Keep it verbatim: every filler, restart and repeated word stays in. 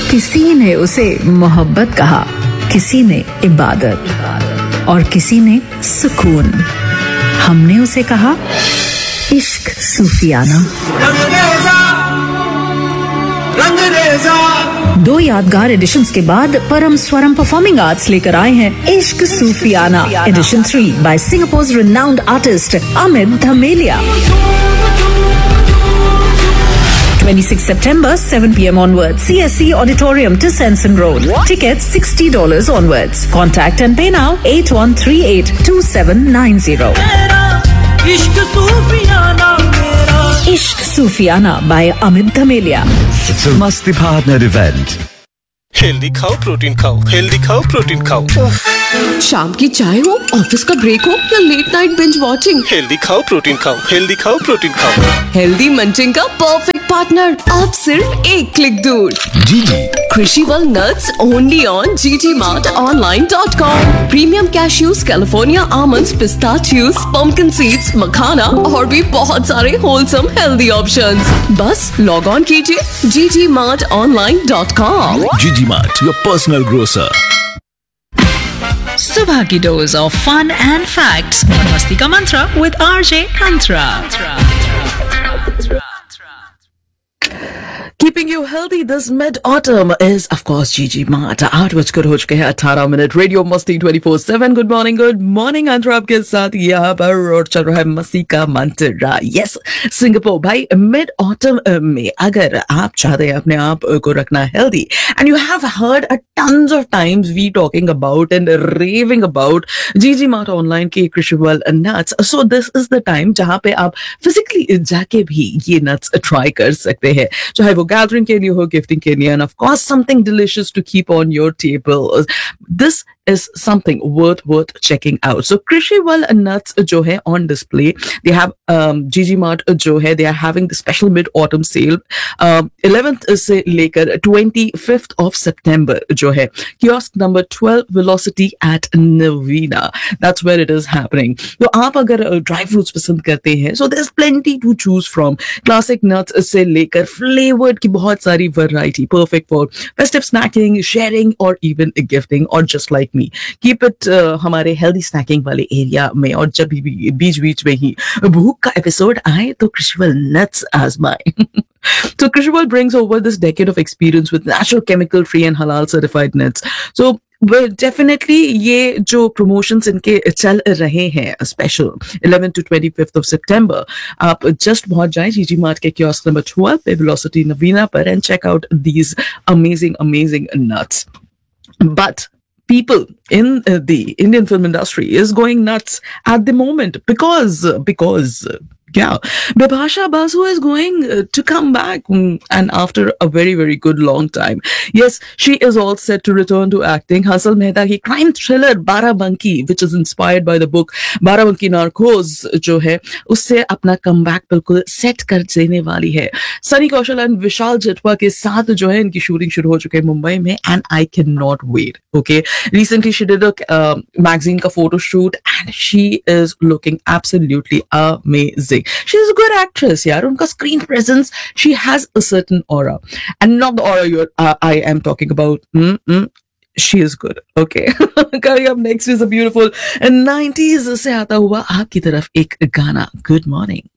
किसी ने उसे मोहब्बत कहा, किसी ने इबादत और किसी ने सुकून। हमने उसे कहा इश्क सूफियाना। दो यादगार एडिशंस के बाद परम स्वरम परफॉर्मिंग आर्ट्स लेकर आए हैं इश्क सूफियाना addition three by सिंगापुर's renowned artist Amit धमेलिया। twenty-sixth September, seven p.m. onwards, C S C Auditorium to Sanson Road. Tickets sixty dollars onwards. Contact and pay now eight one three eight two seven nine zero. Ishq Sufiana by Amit Dhamelia. It's a Masti Partner event. Healthy खाओ, protein खाओ, healthy खाओ, protein खाओ। शाम की चाय हो, office का break हो या late night binge watching, healthy खाओ, प्रोटीन खाओ, हेल्दी खाओ, प्रोटीन खाओ। हेल्दी मंचिंग का परफेक्ट पार्टनर अब सिर्फ एक क्लिक दूर। Gigi Crunchyroll nuts only on g g mart online dot com. Premium cashews, California almonds, pistachios, pumpkin seeds, मखाना और भी बहुत सारे wholesome healthy options। बस लॉग ऑन कीजिए g g mart online dot com. Gigi Mart, your personal grocer. सुबह की dose of fun and facts और मस्ती का मंत्रा with RJ Antara. Keeping you healthy this mid-autumn is, of course, Gigi Mart. आठ बजकर हो चुके हैं अठारह मिनट। रेडियो मस्ती twenty four seven. Good morning, good morning अंतरा आपके साथ यहाँ पर और चल रहा है मस्ती का मंत्रा। यस सिंगापुर भाई, मिड ऑटम में अगर आप चाहते हैं अपने आप को रखना healthy and you have heard a tons of times we talking about and raving about Gigi Mart online के Crunchyroll nuts. So this is the time जहाँ पे आप physically जाके भी ये nuts try कर सकते हैं, चाहे वो gathering के लिए हो, गिफ्टिंग के लिए, and of course something delicious to keep on your table. This is something worth worth checking out. So Crunchyroll nuts जो है on display. They have um, Gigi Mart जो है, they are having the special mid autumn sale um, eleventh से लेकर twenty-fifth of September जो है, kiosk number twelve Velocity at Navina. That's where it is happening. तो आप अगर dry fruits पसंद करते हैं, so there's plenty to choose from. Classic nuts से लेकर flavored की बहुत सारी variety, perfect for festive snacking, sharing or even gifting, or just like me, keep it uh, हमारे healthy snacking वाले एरिया में, और जब भी बीच बीच में ही भूख का एपिसोड आए तो Crunchyroll nuts आजमाएं। So Crunchyroll brings over this decade of experience with natural, chemical free and halal certified nuts. So well, definitely ये जो promotions इनके चल रहे हैं special eleventh to twenty-fifth of September, आप just पहुंच जाएं Gigi Mart के kiosk number twelve पे Velocity Navina पर and check out these amazing amazing nuts. But people in uh, the Indian film industry is going nuts at the moment because because yeah, Bipasha Basu is going uh, to come back mm, and after a very very good long time. Yes, she is all set to return to acting. Hansal Mehta की crime thriller Barabanki, which is inspired by the book Barabanki Narcos जो है, उससे अपना comeback बिल्कुल set कर देने वाली है। सनी कौशल and विशाल जटवा के साथ जो है इनकी शूटिंग शुरू हो चुकी है मुंबई में, and I cannot wait. Okay, recently she did a uh, magazine का photo shoot and she is looking absolutely amazing. She is a good actress, yaar. Unka screen presence, she has a certain aura, and not the aura you're, uh, I am talking about. Mm-mm. She is good. Okay. Coming up next is a beautiful nineties से आता हुआ आपकी तरफ एक गाना. Good morning.